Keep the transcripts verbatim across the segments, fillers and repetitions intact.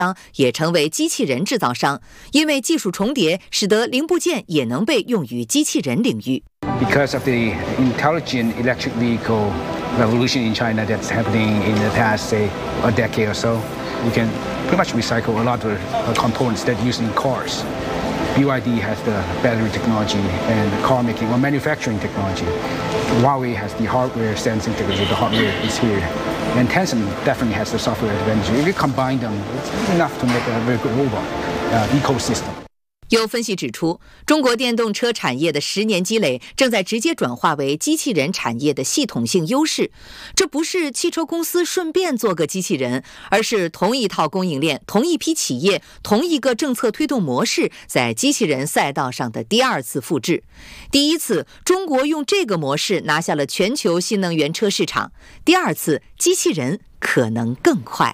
商也成为机器人制造商，因为技术重叠，使得零部件也能被用于机器人领域。 Because of the intelligent electric vehicle revolution in China that's happening in the past, say, a decade or so, we can pretty much recycle a lot of the components that are used in cars. B Y D has the battery technology and car making or manufacturing technology. Huawei has the hardware sensing technology. The hardware is here. And Tencent definitely has the software advantage. If you combine them, it's enough to make a very good robot uh, ecosystem. 有分析指出，中国电动车产业的十年积累正在直接转化为机器人产业的系统性优势。这不是汽车公司顺便做个机器人，而是同一套供应链、同一批企业、同一个政策推动模式在机器人赛道上的第二次复制。第一次，中国用这个模式拿下了全球新能源车市场；第二次，机器人可能更快。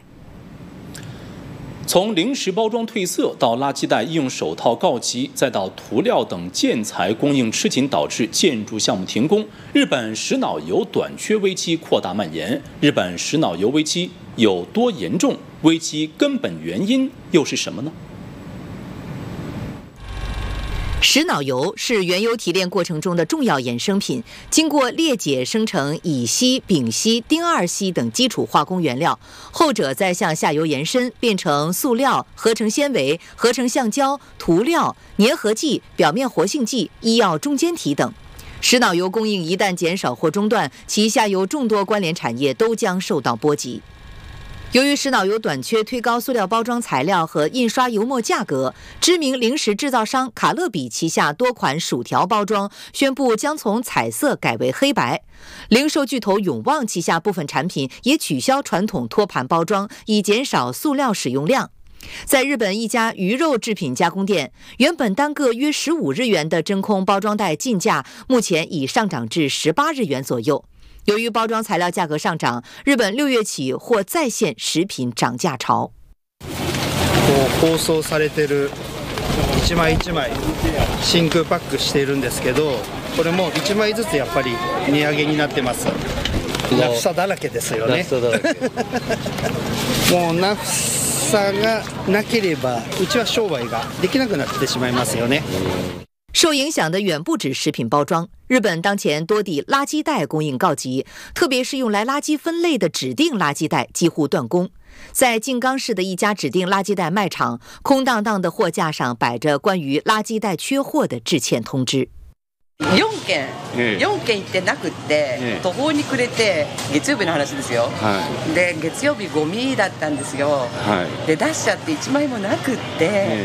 从零食包装褪色到垃圾袋医用手套告急，再到涂料等建材供应吃紧导致建筑项目停工，日本石脑油短缺危机扩大蔓延。日本石脑油危机有多严重？危机根本原因又是什么呢？ 石脑油是原油提炼过程中的重要衍生品，经过裂解生成乙烯、丙烯、丁二烯等基础化工原料，后者再向下游延伸，变成塑料、合成纤维、合成橡胶、涂料、粘合剂、表面活性剂、医药中间体等。石脑油供应一旦减少或中断，其下游众多关联产业都将受到波及。由于石脑油短缺，推高塑料包装材料和印刷油墨价格，知名零食制造商卡乐比旗下多款薯条包装宣布将从彩色改为黑白。零售巨头永旺旗下部分产品也取消传统托盘包装，以减少塑料使用量。在日本一家鱼肉制品加工店，原本单个约十五日元的真空包装袋进价，目前已上涨至十八日元左右。由于包装材料价格上涨，日本六月起或再现食品涨价潮。 包装されてる一枚一枚真空パックしているんですけど、これも一枚ずつやっぱり値上げになってます。ナフサだらけですよね。もうナフサがなければうちは商売ができなくなってしまいますよね。 受影响的远不止食品包装，日本当前多地垃圾袋供应告急，特别是用来垃圾分类的指定垃圾袋几乎断供。在静冈市的一家指定垃圾袋卖场，空荡荡的货架上摆着关于垃圾袋缺货的致歉通知。 よんけん、よんけん行ってなくって、途方に暮れて、月曜日の話ですよ。で、月曜日ゴミだったんですよ。で、出しちゃっていちまいもなくって、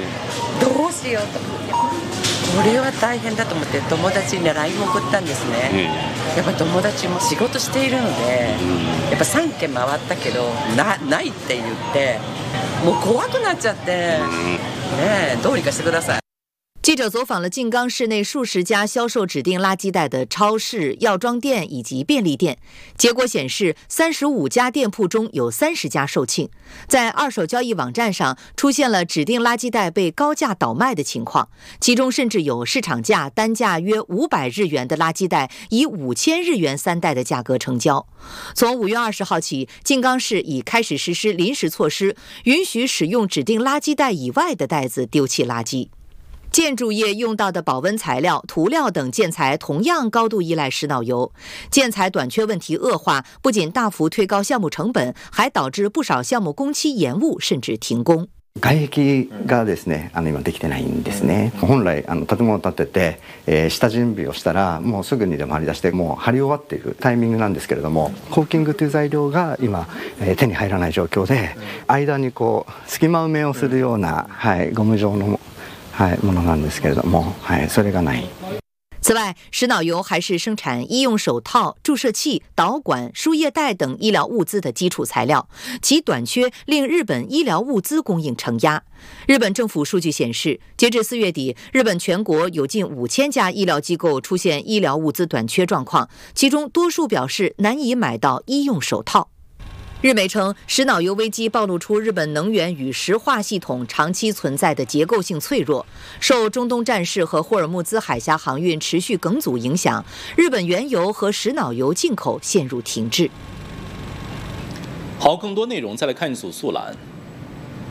どうしようと。これは大変だと思って友達に ライン を送ったんですね。やっぱ友達も仕事しているので、やっぱさんけん回ったけど な, ないって言ってもう怖くなっちゃって、ねえどうにかしてください。 记者走访了静冈市内数十家销售指定垃圾袋的超市、药妆店以及便利店，结果显示，三十五家店铺中有三十家售罄。在二手交易网站上出现了指定垃圾袋被高价倒卖的情况，其中甚至有市场价单价约五百日元的垃圾袋以五千日元三袋的价格成交。从五月二十号起，静冈市已开始实施临时措施，允许使用指定垃圾袋以外的袋子丢弃垃圾。建筑业用到的保温材料、涂料等建材同样高度依赖石脑油，建材短缺问题恶化，不仅大幅推高项目成本，还导致不少项目工期延误甚至停工。 外壁がですね、あの今できてないんですね。本来あの建物を建てて、えー、下準備をしたらもうすぐにでも張り出してもう張り終わっているタイミングなんですけれども、コーキングという材料が今、えー、手に入らない状況で、間にこう隙間埋めをするような、はい、ゴム状のはい、ものなんですけれども、はい、それがない。 此外，石脑油还是生产医用手套、注射器、导管、输液带等医疗物资的基础材料，其短缺令日本医疗物资供应承压。日本政府数据显示，截至四月底，日本全国有近五千家医疗机构出现医疗物资短缺状况，其中多数表示难以买到医用手套。日媒称，石脑油危机暴露出日本能源与石化系统长期存在的结构性脆弱。受中东战事和霍尔木兹海峡航运持续梗阻影响，日本原油和石脑油进口陷入停滞。 好，更多内容再来看一组速览。